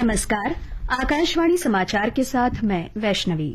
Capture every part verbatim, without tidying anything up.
नमस्कार। आकाशवाणी समाचार के साथ मैं वैष्णवी।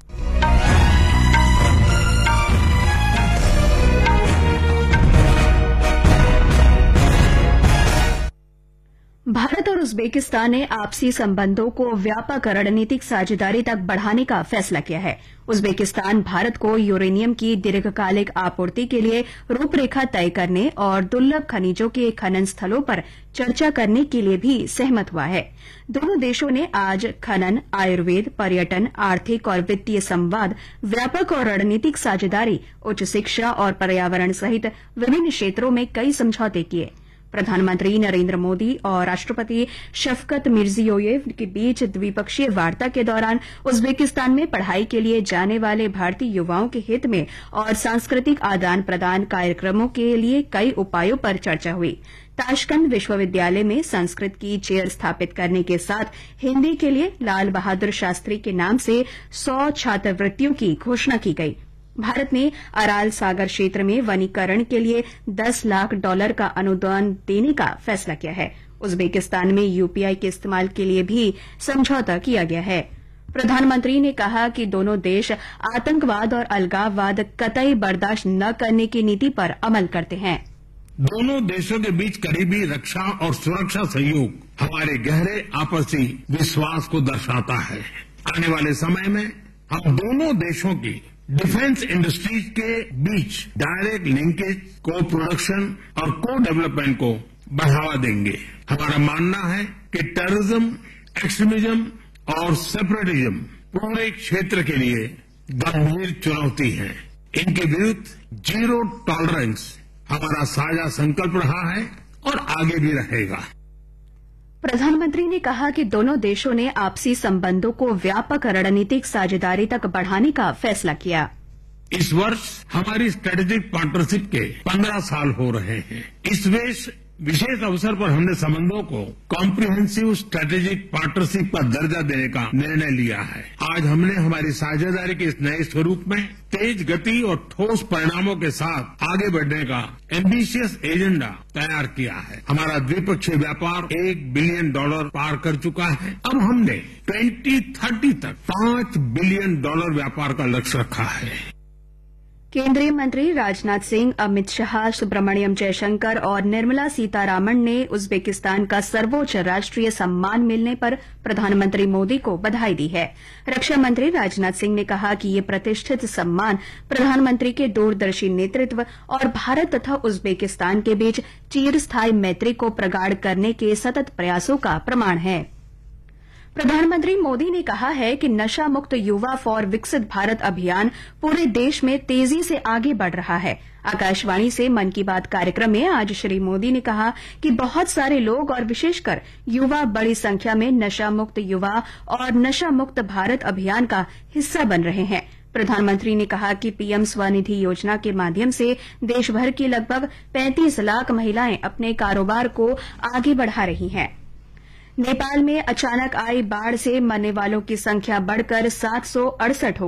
भारत और उज्बेकिस्तान ने आपसी संबंधों को व्यापक रणनीतिक साझेदारी तक बढ़ाने का फैसला किया है। उज्बेकिस्तान भारत को यूरेनियम की दीर्घकालिक आपूर्ति के लिए रूपरेखा तय करने और दुर्लभ खनिजों के खनन स्थलों पर चर्चा करने के लिए भी सहमत हुआ है। दोनों देशों ने आज खनन, आयुर्वेद, पर्यटन, आर्थिक और वित्तीय संवाद, व्यापक और रणनीतिक साझेदारी, उच्च शिक्षा और पर्यावरण सहित विभिन्न क्षेत्रों में कई समझौते किए। प्रधानमंत्री नरेंद्र मोदी और राष्ट्रपति शफकत मिर्जियोयेव के बीच द्विपक्षीय वार्ता के दौरान उज्बेकिस्तान में पढ़ाई के लिए जाने वाले भारतीय युवाओं के हित में और सांस्कृतिक आदान प्रदान कार्यक्रमों के लिए कई उपायों पर चर्चा हुई। ताशकंद विश्वविद्यालय में संस्कृत की चेयर स्थापित करने के साथ हिन्दी के लिए लाल बहादुर शास्त्री के नाम से सौ छात्रवृत्तियों की घोषणा की गई। भारत ने अराल सागर क्षेत्र में वनीकरण के लिए दस लाख डॉलर का अनुदान देने का फैसला किया है। उज्बेकिस्तान में यूपीआई के इस्तेमाल के लिए भी समझौता किया गया है। प्रधानमंत्री ने कहा कि दोनों देश आतंकवाद और अलगाववाद कतई बर्दाश्त न करने की नीति पर अमल करते हैं। दोनों देशों के बीच करीबी रक्षा और सुरक्षा सहयोग हमारे गहरे आपसी विश्वास को दर्शाता है। आने वाले समय में हम दोनों देशों की डिफेंस इंडस्ट्रीज के बीच डायरेक्ट लिंकेज, को प्रोडक्शन और को डेवलपमेंट को बढ़ावा देंगे। हमारा मानना है कि टेररिज्म, एक्सट्रीमिज्म और सेपरेटिज्म पूरे क्षेत्र के लिए गंभीर चुनौती है। इनके विरुद्ध जीरो टॉलरेंस हमारा साझा संकल्प रहा है और आगे भी रहेगा। प्रधानमंत्री ने कहा कि दोनों देशों ने आपसी संबंधों को व्यापक रणनीतिक साझेदारी तक बढ़ाने का फैसला किया। इस वर्ष हमारी स्ट्रेटेजिक पार्टनरशिप के पंद्रह साल हो रहे हैं। इस वेश विशेष अवसर पर हमने संबंधों को कॉम्प्रिहेंसिव स्ट्रेटेजिक पार्टनरशिप का दर्जा देने का निर्णय लिया है। आज हमने हमारी साझेदारी के इस नए स्वरूप में तेज गति और ठोस परिणामों के साथ आगे बढ़ने का एम्बिशियस एजेंडा तैयार किया है। हमारा द्विपक्षीय व्यापार एक बिलियन डॉलर पार कर चुका है। अब हमने ट्वेंटी थर्टी तक पांच बिलियन डॉलर व्यापार का लक्ष्य रखा है। केंद्रीय मंत्री राजनाथ सिंह, अमित शाह, सुब्रमण्यम जयशंकर और निर्मला सीतारामन ने उज्बेकिस्तान का सर्वोच्च राष्ट्रीय सम्मान मिलने पर प्रधानमंत्री मोदी को बधाई दी है। रक्षा मंत्री राजनाथ सिंह ने कहा कि ये प्रतिष्ठित सम्मान प्रधानमंत्री के दूरदर्शी नेतृत्व और भारत तथा उज्बेकिस्तान के बीच चिरस्थायी मैत्री को प्रगाढ़ करने के सतत प्रयासों का प्रमाण है। प्रधानमंत्री मोदी ने कहा है कि नशा मुक्त युवा फॉर विकसित भारत अभियान पूरे देश में तेजी से आगे बढ़ रहा है। आकाशवाणी से मन की बात कार्यक्रम में आज श्री मोदी ने कहा कि बहुत सारे लोग और विशेषकर युवा बड़ी संख्या में नशा मुक्त युवा और नशा मुक्त भारत अभियान का हिस्सा बन रहे हैं। प्रधानमंत्री ने कहा कि पीएम स्वनिधि योजना के माध्यम से देशभर की लगभग पैंतीस लाख महिलाएं अपने कारोबार को आगे बढ़ा रही हैं। नेपाल में अचानक आई बाढ़ से मरने वालों की संख्या बढ़कर सात सौ अड़सठ हो